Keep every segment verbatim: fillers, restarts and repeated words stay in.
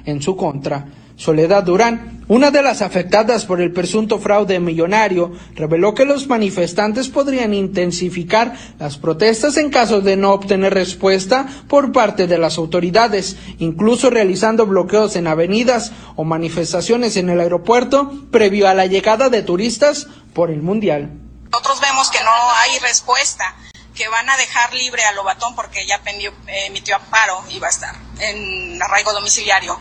en su contra. Soledad Durán, una de las afectadas por el presunto fraude millonario, reveló que los manifestantes podrían intensificar las protestas en caso de no obtener respuesta por parte de las autoridades, incluso realizando bloqueos en avenidas o manifestaciones en el aeropuerto previo a la llegada de turistas por el Mundial. Nosotros vemos que no hay respuesta, que van a dejar libre a Lobatón porque ya pendió, eh, emitió amparo y va a estar en arraigo domiciliario.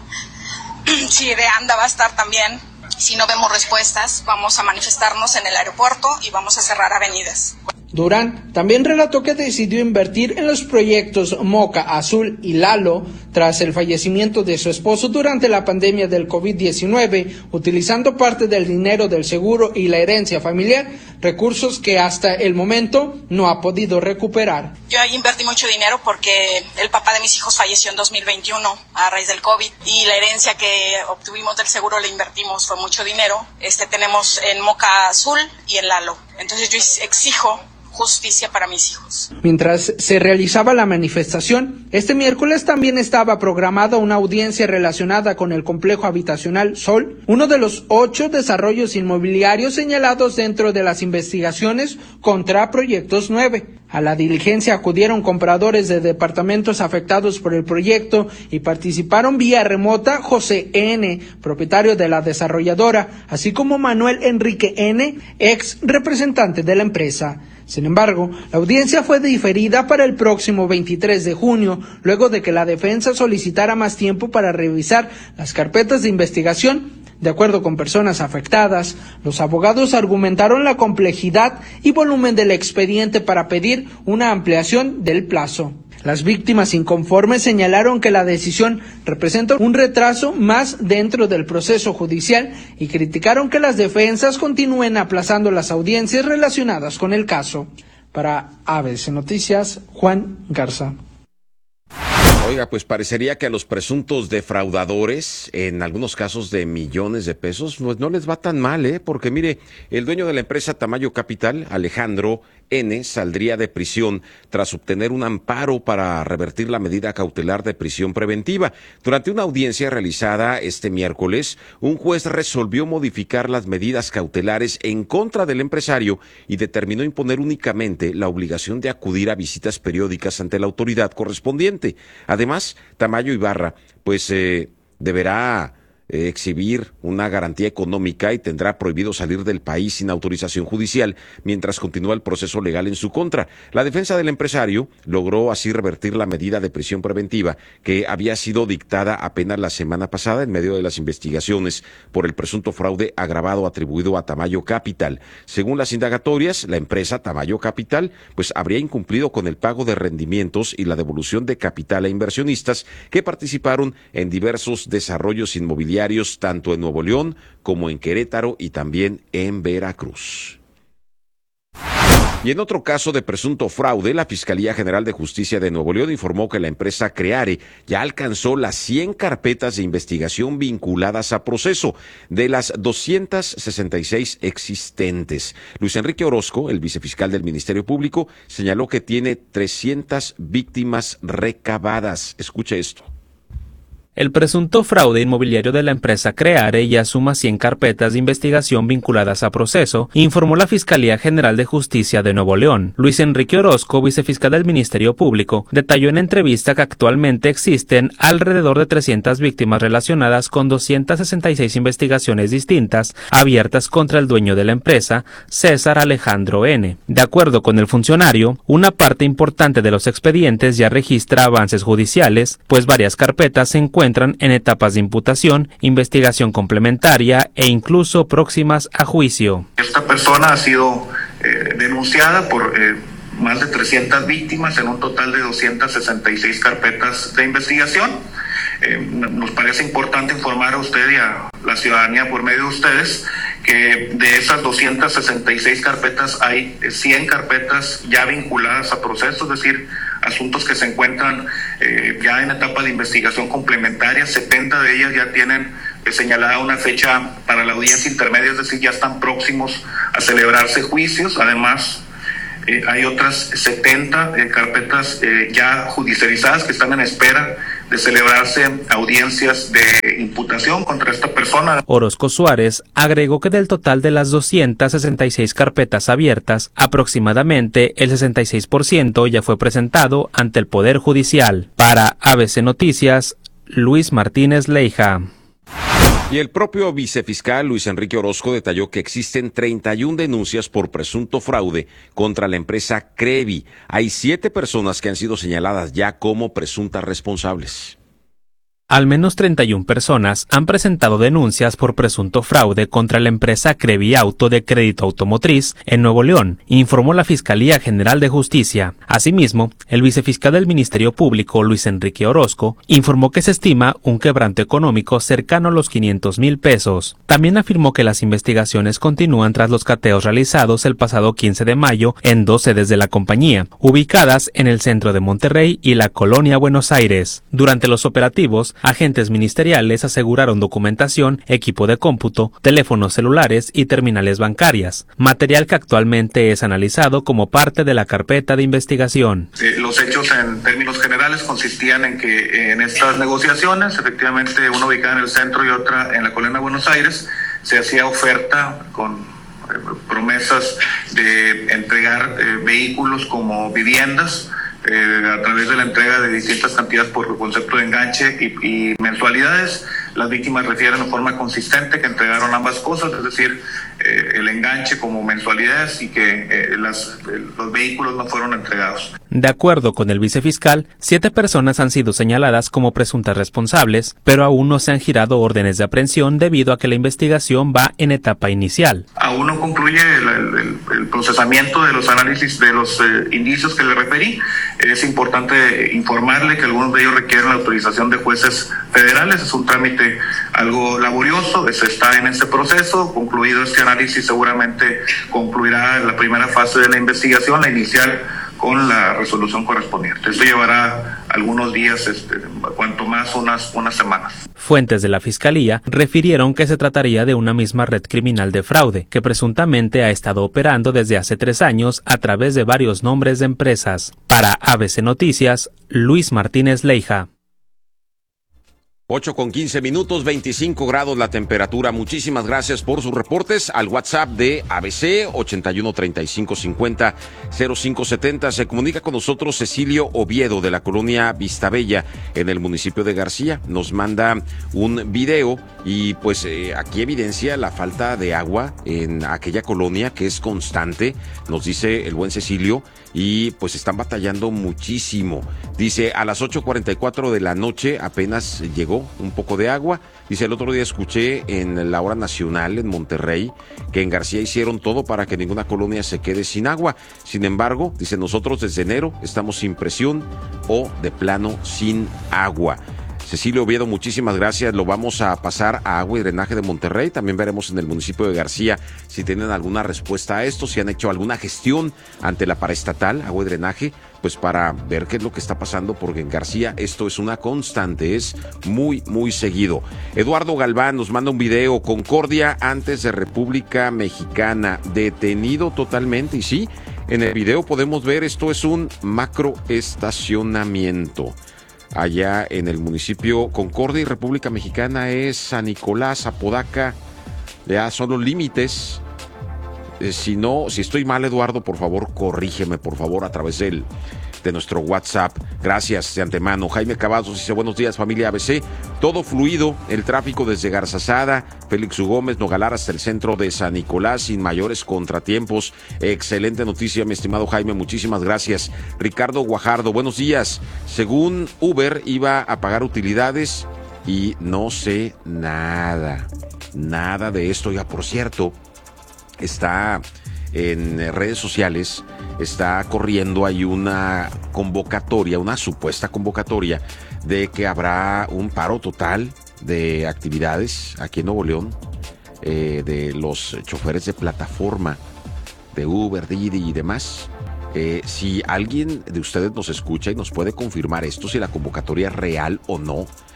Si de anda va a estar también. Si no vemos respuestas, vamos a manifestarnos en el aeropuerto y vamos a cerrar avenidas. Durán también relató que decidió invertir en los proyectos Moca, Azul y Lalo tras el fallecimiento de su esposo durante la pandemia del COVID diecinueve, utilizando parte del dinero del seguro y la herencia familiar, recursos que hasta el momento no ha podido recuperar. Yo ahí invertí mucho dinero porque el papá de mis hijos falleció en dos mil veintiuno a raíz del COVID y la herencia que obtuvimos del seguro le invertimos, fue mucho dinero. Este tenemos en Moca Azul y en Lalo. Entonces yo exijo justicia para mis hijos. Mientras se realizaba la manifestación, este miércoles también estaba programada una audiencia relacionada con el complejo habitacional Sol, uno de los ocho desarrollos inmobiliarios señalados dentro de las investigaciones contra Proyectos nueve. A la diligencia acudieron compradores de departamentos afectados por el proyecto y participaron vía remota José N., propietario de la desarrolladora, así como Manuel Enrique N., ex representante de la empresa. Sin embargo, la audiencia fue diferida para el próximo veintitrés de junio, luego de que la defensa solicitara más tiempo para revisar las carpetas de investigación. De acuerdo con personas afectadas, los abogados argumentaron la complejidad y volumen del expediente para pedir una ampliación del plazo. Las víctimas inconformes señalaron que la decisión representa un retraso más dentro del proceso judicial y criticaron que las defensas continúen aplazando las audiencias relacionadas con el caso. Para A B C Noticias, Juan Garza. Oiga, pues parecería que a los presuntos defraudadores, en algunos casos de millones de pesos, pues no les va tan mal, ¿eh? Porque mire, el dueño de la empresa Tamayo Capital, Alejandro N., saldría de prisión tras obtener un amparo para revertir la medida cautelar de prisión preventiva. Durante una audiencia realizada este miércoles, un juez resolvió modificar las medidas cautelares en contra del empresario y determinó imponer únicamente la obligación de acudir a visitas periódicas ante la autoridad correspondiente. Además, Tamayo Ibarra, pues eh, deberá eh, exhibir una garantía económica y tendrá prohibido salir del país sin autorización judicial mientras continúa el proceso legal en su contra. La defensa del empresario logró así revertir la medida de prisión preventiva que había sido dictada apenas la semana pasada en medio de las investigaciones por el presunto fraude agravado atribuido a Tamayo Capital. Según las indagatorias, la empresa Tamayo Capital pues habría incumplido con el pago de rendimientos y la devolución de capital a inversionistas que participaron en diversos desarrollos inmobiliarios tanto en Nuevo León como en Querétaro y también en Veracruz. Y en otro caso de presunto fraude, la Fiscalía General de Justicia de Nuevo León informó que la empresa Creare ya alcanzó las cien carpetas de investigación vinculadas a proceso de las doscientas sesenta y seis existentes. Luis Enrique Orozco, el vicefiscal del Ministerio Público, señaló que tiene trescientas víctimas recabadas. Escuche esto. El presunto fraude inmobiliario de la empresa Creare ya suma cien carpetas de investigación vinculadas a proceso, informó la Fiscalía General de Justicia de Nuevo León. Luis Enrique Orozco, vicefiscal del Ministerio Público, detalló en entrevista que actualmente existen alrededor de trescientas víctimas relacionadas con doscientas sesenta y seis investigaciones distintas abiertas contra el dueño de la empresa, César Alejandro N. De acuerdo con el funcionario, una parte importante de los expedientes ya registra avances judiciales, pues varias carpetas se encuentran encuentran en etapas de imputación, investigación complementaria e incluso próximas a juicio. Esta persona ha sido eh, denunciada por eh, más de trescientas víctimas en un total de doscientas sesenta y seis carpetas de investigación. Eh, nos parece importante informar a usted y a la ciudadanía por medio de ustedes que de esas doscientas sesenta y seis carpetas hay cien carpetas ya vinculadas a procesos, es decir, asuntos que se encuentran eh, ya en etapa de investigación complementaria. setenta de ellas ya tienen eh, señalada una fecha para la audiencia intermedia, es decir, ya están próximos a celebrarse juicios. Además, eh, hay otras setenta eh, carpetas eh, ya judicializadas que están en espera de celebrarse audiencias de imputación contra esta persona. Orozco Suárez agregó que del total de las doscientas sesenta y seis carpetas abiertas, aproximadamente el sesenta y seis por ciento ya fue presentado ante el Poder Judicial. Para A B C Noticias, Luis Martínez Leija. Y el propio vicefiscal Luis Enrique Orozco detalló que existen treinta y una denuncias por presunto fraude contra la empresa Crevi. Hay siete personas que han sido señaladas ya como presuntas responsables. Al menos treinta y una personas han presentado denuncias por presunto fraude contra la empresa Crevi Auto de crédito automotriz en Nuevo León, informó la Fiscalía General de Justicia. Asimismo, el vicefiscal del Ministerio Público, Luis Enrique Orozco, informó que se estima un quebranto económico cercano a los quinientos mil pesos. También afirmó que las investigaciones continúan tras los cateos realizados el pasado quince de mayo en dos sedes de la compañía, ubicadas en el centro de Monterrey y la colonia Buenos Aires. Durante los operativos, agentes ministeriales aseguraron documentación, equipo de cómputo, teléfonos celulares y terminales bancarias, material que actualmente es analizado como parte de la carpeta de investigación. Eh, los hechos en términos generales consistían en que eh, en estas negociaciones, efectivamente una ubicada en el centro y otra en la colonia Buenos Aires, se hacía oferta con eh, promesas de entregar eh, vehículos como viviendas, Eh, a través de la entrega de distintas cantidades por concepto de enganche y, y mensualidades. Las víctimas refieren de forma consistente que entregaron ambas cosas, es decir, eh, el enganche como mensualidades y que eh, las, eh, los vehículos no fueron entregados. De acuerdo con el vicefiscal, siete personas han sido señaladas como presuntas responsables, pero aún no se han girado órdenes de aprehensión debido a que la investigación va en etapa inicial. Aún no concluye el, el, el procesamiento de los análisis de los eh, indicios que le referí. Es importante informarle que algunos de ellos requieren la autorización de jueces federales. Es un trámite algo laborioso, se está en ese proceso. Concluido este análisis, seguramente concluirá la primera fase de la investigación, la inicial, con la resolución correspondiente. Esto llevará algunos días, este, cuanto más unas, unas semanas. Fuentes de la Fiscalía refirieron que se trataría de una misma red criminal de fraude, que presuntamente ha estado operando desde hace tres años a través de varios nombres de empresas. Para A B C Noticias, Luis Martínez Leija. ocho con quince minutos, veinticinco grados la temperatura. Muchísimas gracias por sus reportes al WhatsApp de A B C ochenta y uno, treinta y cinco, cincuenta, cero cinco setenta. Se comunica con nosotros Cecilio Oviedo de la colonia Vistabella en el municipio de García. Nos manda un video y pues eh, aquí evidencia la falta de agua en aquella colonia que es constante, nos dice el buen Cecilio, y pues están batallando muchísimo. Dice, a las ocho cuarenta y cuatro de la noche apenas llegó un poco de agua. Dice, el otro día escuché en la hora nacional en Monterrey que en García hicieron todo para que ninguna colonia se quede sin agua. Sin embargo, dice, nosotros desde enero estamos sin presión o de plano sin agua. Cecilio Oviedo, muchísimas gracias. Lo vamos a pasar a Agua y Drenaje de Monterrey. También veremos en el municipio de García si tienen alguna respuesta a esto, si han hecho alguna gestión ante la paraestatal Agua y Drenaje, pues para ver qué es lo que está pasando, porque en García esto es una constante, es muy, muy seguido. Eduardo Galván nos manda un video. Concordia antes de República Mexicana, detenido totalmente. Y sí, en el video podemos ver, esto es un macroestacionamiento. Allá en el municipio Concordia y República Mexicana es San Nicolás, Apodaca, ya son los límites. Eh, si no, si estoy mal, Eduardo, por favor, corrígeme, por favor, a través del, de nuestro WhatsApp. Gracias de antemano. Jaime Cavazos dice, buenos días, familia A B C. Todo fluido, el tráfico desde Garzazada, Félix U. Gómez, Nogalar hasta el centro de San Nicolás, sin mayores contratiempos. Excelente noticia, mi estimado Jaime, muchísimas gracias. Ricardo Guajardo, buenos días. Según Uber, iba a pagar utilidades y no sé nada, nada de esto. Ya, por cierto, está en redes sociales, está corriendo ahí una convocatoria, una supuesta convocatoria de que habrá un paro total de actividades aquí en Nuevo León, eh, de los choferes de plataforma, de Uber, Didi y demás. Eh, si alguien de ustedes nos escucha y nos puede confirmar esto, si la convocatoria es real o no,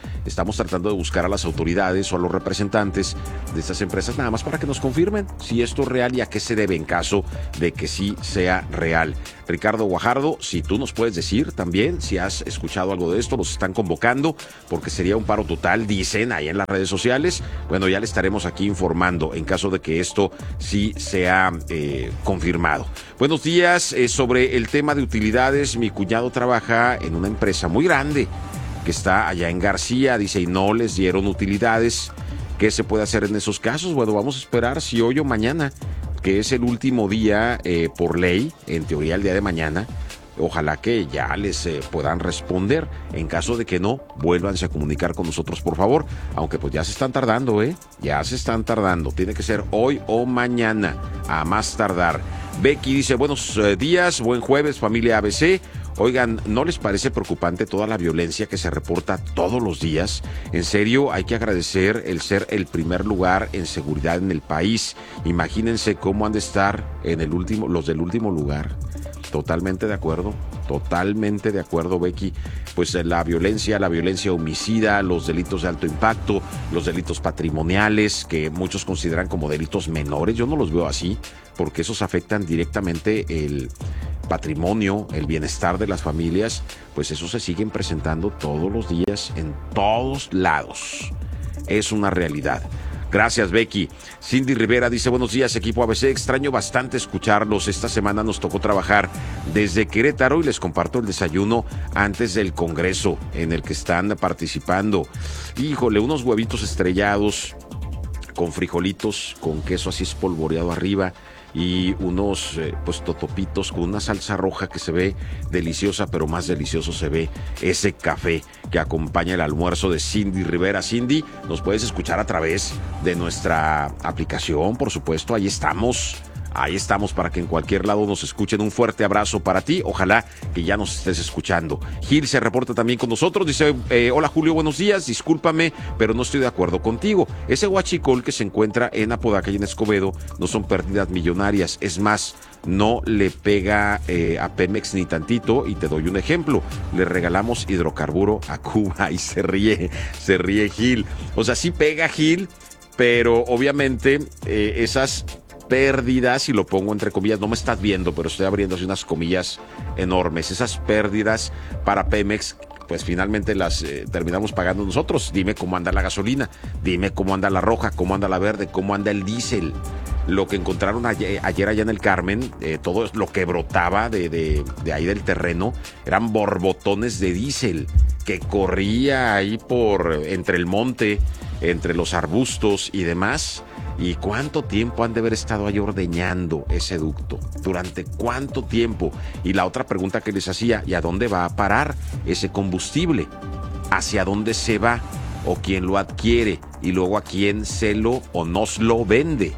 Estamos tratando de buscar a las autoridades o a los representantes de estas empresas nada más para que nos confirmen si esto es real y a qué se debe en caso de que sí sea real. Ricardo Guajardo, si tú nos puedes decir también si has escuchado algo de esto, los están convocando porque sería un paro total, dicen ahí en las redes sociales. Bueno, ya le estaremos aquí informando en caso de que esto sí sea eh, confirmado. Buenos días, eh, sobre el tema de utilidades, mi cuñado trabaja en una empresa muy grande que está allá en García, dice, y no les dieron utilidades. ¿Qué se puede hacer en esos casos? Bueno, vamos a esperar si hoy o mañana, que es el último día eh, por ley, en teoría el día de mañana. Ojalá que ya les eh, puedan responder. En caso de que no, vuélvanse a comunicar con nosotros, por favor. Aunque pues ya se están tardando, ¿eh? Ya se están tardando. Tiene que ser hoy o mañana, a más tardar. Becky dice, buenos eh, días, buen jueves, familia A B C. Oigan, ¿no les parece preocupante toda la violencia que se reporta todos los días? En serio, hay que agradecer el ser el primer lugar en seguridad en el país. Imagínense cómo han de estar en el último, los del último lugar. Totalmente de acuerdo, totalmente de acuerdo, Becky. Pues la violencia, la violencia homicida, los delitos de alto impacto, los delitos patrimoniales, que muchos consideran como delitos menores, yo no los veo así, porque esos afectan directamente el patrimonio, el bienestar de las familias, pues eso se siguen presentando todos los días en todos lados. Es una realidad. Gracias, Becky. Cindy Rivera dice, buenos días, equipo A B C, extraño bastante escucharlos. Esta semana nos tocó trabajar desde Querétaro y les comparto el desayuno antes del Congreso en el que están participando. Híjole, unos huevitos estrellados con frijolitos, con queso así espolvoreado arriba, y unos eh, pues totopitos con una salsa roja que se ve deliciosa, pero más delicioso se ve ese café que acompaña el almuerzo de Cindy Rivera. Cindy, nos puedes escuchar a través de nuestra aplicación, por supuesto, ahí estamos. Ahí estamos para que en cualquier lado nos escuchen. Un fuerte abrazo para ti. Ojalá que ya nos estés escuchando. Gil se reporta también con nosotros. Dice, eh, hola Julio, buenos días. Discúlpame, pero no estoy de acuerdo contigo. Ese huachicol que se encuentra en Apodaca y en Escobedo no son pérdidas millonarias. Es más, no le pega eh, a Pemex ni tantito. Y te doy un ejemplo. Le regalamos hidrocarburo a Cuba y se ríe, se ríe Gil. O sea, sí pega Gil, pero obviamente eh, esas pérdidas, y lo pongo entre comillas, no me estás viendo, pero estoy abriendo así unas comillas enormes, esas pérdidas para Pemex, pues finalmente las eh, terminamos pagando nosotros. Dime cómo anda la gasolina, dime cómo anda la roja, cómo anda la verde, cómo anda el diésel. Lo que encontraron ayer, ayer allá en el Carmen, eh, todo lo que brotaba de, de, de ahí del terreno, eran borbotones de diésel que corría ahí por entre el monte, entre los arbustos y demás. ¿Y cuánto tiempo han de haber estado ahí ordeñando ese ducto? ¿Durante cuánto tiempo? Y la otra pregunta que les hacía, ¿y a dónde va a parar ese combustible? ¿Hacia dónde se va? ¿O quién lo adquiere? Y luego, ¿a quién se lo o nos lo vende?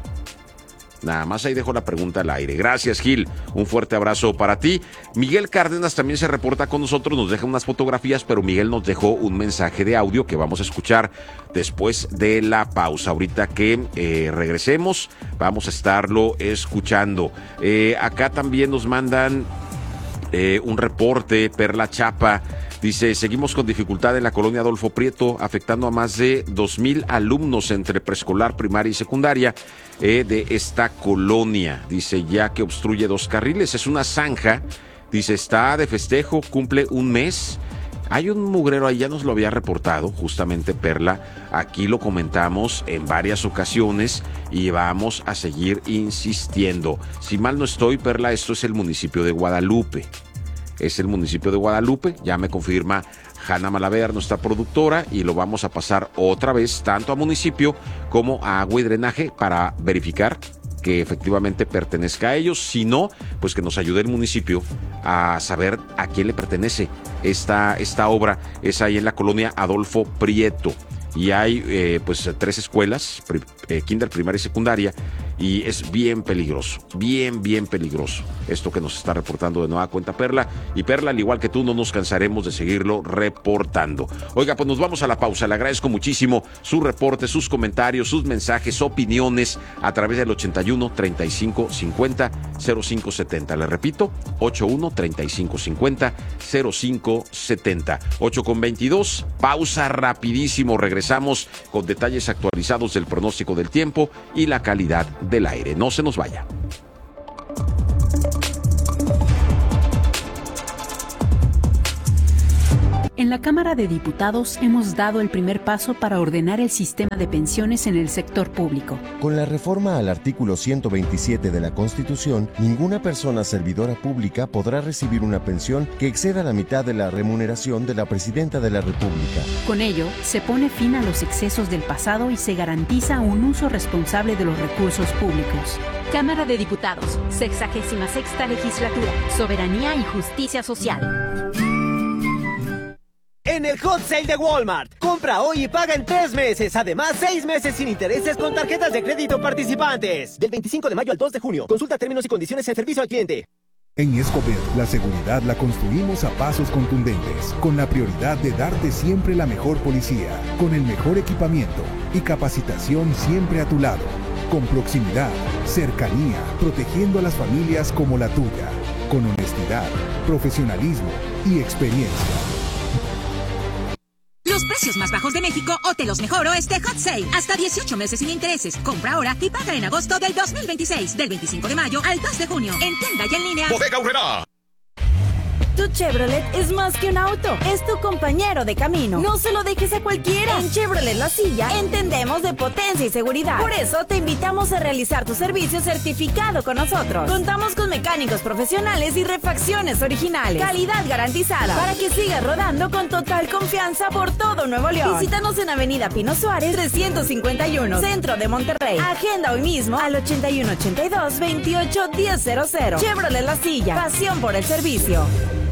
Nada más ahí dejo la pregunta al aire. Gracias, Gil. Un fuerte abrazo para ti. Miguel Cárdenas también se reporta con nosotros, nos deja unas fotografías, pero Miguel nos dejó un mensaje de audio que vamos a escuchar después de la pausa. Ahorita que eh, regresemos, vamos a estarlo escuchando. Eh, acá también nos mandan eh, un reporte, Perla Chapa. Dice, seguimos con dificultad en la colonia Adolfo Prieto, afectando a más de dos mil alumnos entre preescolar, primaria y secundaria eh, de esta colonia. Dice, ya que obstruye dos carriles, es una zanja. Dice, está de festejo, cumple un mes. Hay un mugrero ahí, ya nos lo había reportado justamente Perla. Aquí lo comentamos en varias ocasiones y vamos a seguir insistiendo. Si mal no estoy, Perla, esto es el municipio de Guadalupe. Es el municipio de Guadalupe, ya me confirma Hanna Malaver, nuestra productora, y lo vamos a pasar otra vez tanto a municipio como a agua y drenaje para verificar que efectivamente pertenezca a ellos. Si no, pues que nos ayude el municipio a saber a quién le pertenece esta, esta obra. Es ahí en la colonia Adolfo Prieto. Y hay eh, pues tres escuelas, eh, kinder, primaria y secundaria, y es bien peligroso, bien, bien peligroso esto que nos está reportando de nueva cuenta Perla. Y Perla, al igual que tú, no nos cansaremos de seguirlo reportando. Oiga, pues nos vamos a la pausa. Le agradezco muchísimo sus reportes, sus comentarios, sus mensajes, opiniones a través del ochenta y uno, treinta y cinco, cincuenta, cero cinco setenta. Le repito, ochenta y uno, treinta y cinco, cincuenta, cero cinco setenta. ocho con veintidós, pausa rapidísimo. Regresamos con detalles actualizados del pronóstico del tiempo y la calidad del aire. No se nos vaya. En la Cámara de Diputados hemos dado el primer paso para ordenar el sistema de pensiones en el sector público. Con la reforma al artículo ciento veintisiete de la Constitución, ninguna persona servidora pública podrá recibir una pensión que exceda la mitad de la remuneración de la Presidenta de la República. Con ello, se pone fin a los excesos del pasado y se garantiza un uso responsable de los recursos públicos. Cámara de Diputados, sexagésima sexta legislatura, soberanía y justicia social. En el Hot Sale de Walmart, compra hoy y paga en tres meses. Además, seis meses sin intereses con tarjetas de crédito participantes. Del veinticinco de mayo al dos de junio. Consulta términos y condiciones en servicio al cliente. En Escobedo, la seguridad la construimos a pasos contundentes, con la prioridad de darte siempre la mejor policía, con el mejor equipamiento y capacitación siempre a tu lado, con proximidad, cercanía, protegiendo a las familias como la tuya, con honestidad, profesionalismo y experiencia. Los precios más bajos de México o te los mejoro este Hot Sale. Hasta dieciocho meses sin intereses. Compra ahora y paga en agosto del dos mil veintiséis. Del veinticinco de mayo al dos de junio. En tienda y en línea. Bodega Aurrerá. Tu Chevrolet es más que un auto, es tu compañero de camino. No se lo dejes a cualquiera. En Chevrolet La Silla entendemos de potencia y seguridad. Por eso te invitamos a realizar tu servicio certificado con nosotros. Contamos con mecánicos profesionales y refacciones originales. Calidad garantizada para que sigas rodando con total confianza por todo Nuevo León. Visítanos en Avenida Pino Suárez trescientos cincuenta y uno, Centro de Monterrey. Agenda hoy mismo al ochenta y uno ochenta y dos, veintiocho diez cero cero. Chevrolet La Silla, pasión por el servicio.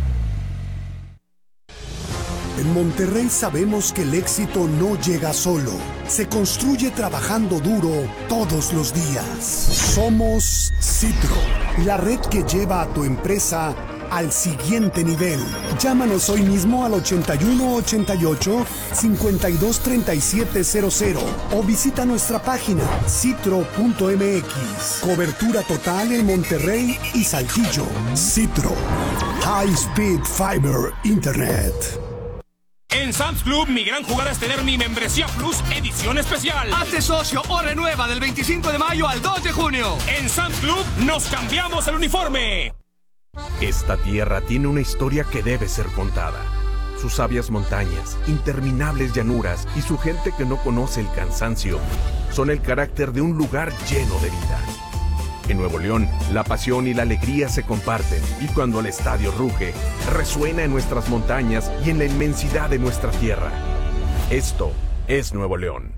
En Monterrey sabemos que el éxito no llega solo, se construye trabajando duro todos los días. Somos Citro, la red que lleva a tu empresa al siguiente nivel. Llámanos hoy mismo al ochenta y uno ochenta y ocho, cincuenta y dos treinta y siete cero cero o visita nuestra página citro punto m x. Cobertura total en Monterrey y Saltillo. Citro, High Speed Fiber Internet. En Sam's Club, mi gran jugada es tener mi membresía Plus edición especial. Hazte socio o renueva del veinticinco de mayo al dos de junio. En Sam's Club, nos cambiamos el uniforme. Esta tierra tiene una historia que debe ser contada. Sus sabias montañas, interminables llanuras y su gente que no conoce el cansancio son el carácter de un lugar lleno de vida. En Nuevo León, la pasión y la alegría se comparten y cuando el estadio ruge, resuena en nuestras montañas y en la inmensidad de nuestra tierra. Esto es Nuevo León.